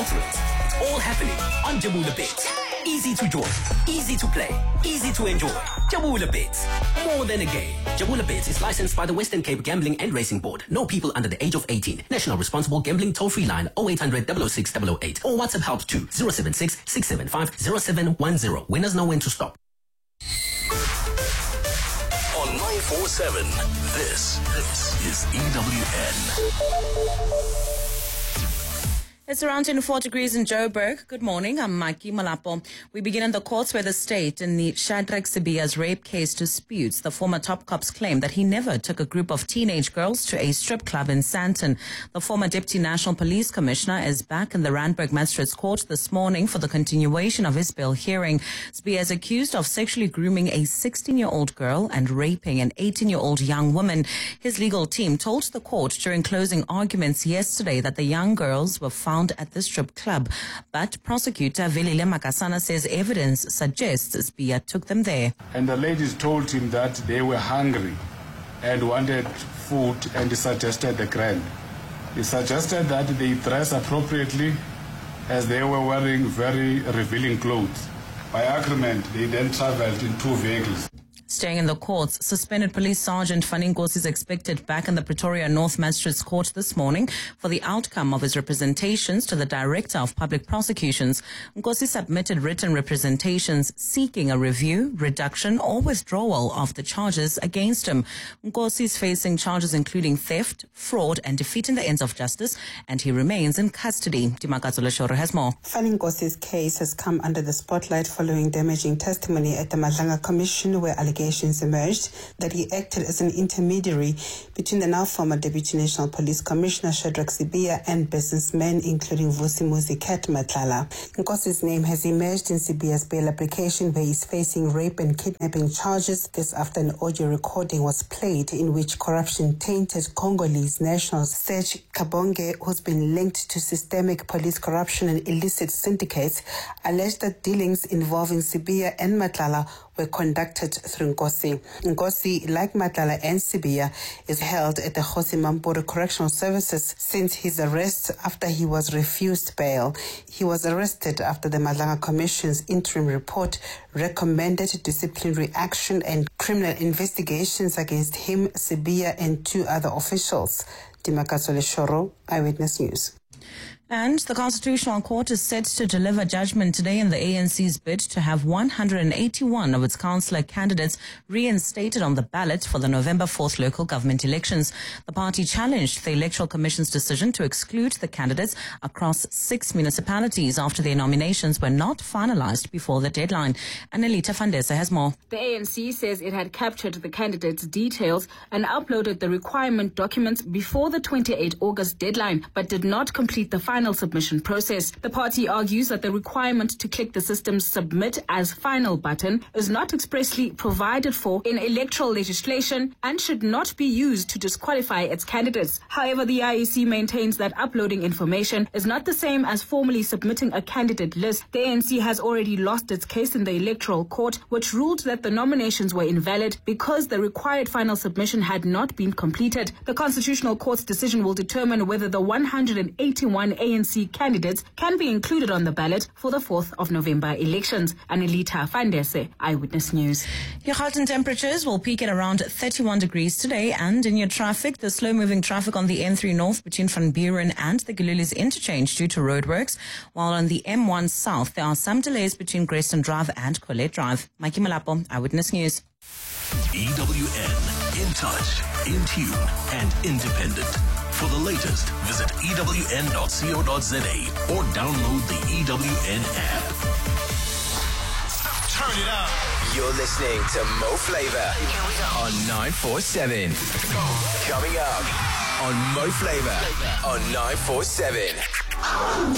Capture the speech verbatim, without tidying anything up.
ultimate. It's all happening on Jabula Bet. Easy to join, easy to play, easy to enjoy. Jabula Bet, more than a game. Jabula Bet is licensed by the Western Cape Gambling and Racing Board. No people under the age of eighteen. National Responsible Gambling Toll-Free line oh eight hundred, double oh six, double oh eight or WhatsApp help to zero seven six, six seven five, zero seven one zero. Winners know when to stop. On nine four seven, this, this is E W N. It's around twenty-four degrees in Joburg. Good morning, I'm Mikey Malapo. We begin in the courts where the state in the Shadrack Sibiya's rape case disputes the former top cop's claim that he never took a group of teenage girls to a strip club in Sandton. The former Deputy National Police Commissioner is back in the Randburg Magistrates Court this morning for the continuation of his bail hearing. Sibiya is accused of sexually grooming a sixteen-year-old girl and raping an eighteen-year-old young woman. His legal team told the court during closing arguments yesterday that the young girls were found at the strip club, but prosecutor Velile Makasana says evidence suggests Sibiya took them there. And the ladies told him that they were hungry and wanted food, and he suggested the grant. He suggested that they dress appropriately as they were wearing very revealing clothes. By agreement, they then traveled in two vehicles. Staying in the courts, suspended Police Sergeant Fanny Nkosi is expected back in the Pretoria North Magistrates Court this morning for the outcome of his representations to the Director of Public Prosecutions. Nkosi submitted written representations seeking a review, reduction or withdrawal of the charges against him. Nkosi is facing charges including theft, fraud and defeating the ends of justice, and he remains in custody. Dimakazo Leshoro has more. Fanny Nkosi's case has come under the spotlight following damaging testimony at the Madlanga Commission, where allegations emerged that he acted as an intermediary between the now former Deputy National Police Commissioner Shadrack Sibiya and businessmen including Vusimuzi Kat Matlala. Nkosi's name has emerged in Sibiya's bail application, where he's facing rape and kidnapping charges. This after an audio recording was played in which corruption-tainted Congolese national Serge Kabonge, who's been linked to systemic police corruption and illicit syndicates, alleged that dealings involving Sibiya and Matlala were conducted through Nkosi. Nkosi, like Matlala and Sibiya, is held at the Kgosi Mampuru Correctional Services since his arrest after he was refused bail. He was arrested after the Madlanga Commission's interim report recommended disciplinary action and criminal investigations against him, Sibiya, and two other officials. Dimakaso Leshoro, Eyewitness News. And the Constitutional Court is set to deliver judgment today in the A N C's bid to have one hundred eighty-one of its councillor candidates reinstated on the ballot for the November fourth local government elections. The party challenged the Electoral Commission's decision to exclude the candidates across six municipalities after their nominations were not finalized before the deadline. Annalita Fandesa has more. The A N C says it had captured the candidates' details and uploaded the requirement documents before the twenty-eighth of August deadline, but did not complete the final submission process. The party argues that the requirement to click the system's submit as final button is not expressly provided for in electoral legislation and should not be used to disqualify its candidates. However, the I E C maintains that uploading information is not the same as formally submitting a candidate list. The A N C has already lost its case in the Electoral Court, which ruled that the nominations were invalid because the required final submission had not been completed. The Constitutional Court's decision will determine whether the one hundred eighty-one A N C candidates can be included on the ballot for the fourth of November elections. Anelita Fandese, Eyewitness News. Your Gauteng temperatures will peak at around thirty-one degrees today, and in your traffic, the slow-moving traffic on the N three North between Van Buren and the Gululis interchange due to roadworks, while on the M one South, there are some delays between Grayston Drive and Colette Drive. Mikey Malapo, Eyewitness News. E W N, in touch, in tune, and independent. For the latest, visit E W N dot co dot za or download the E W N app. Turn it up. You're listening to Mo Flavor on nine four seven. Coming up on Mo Flavor on nine four seven.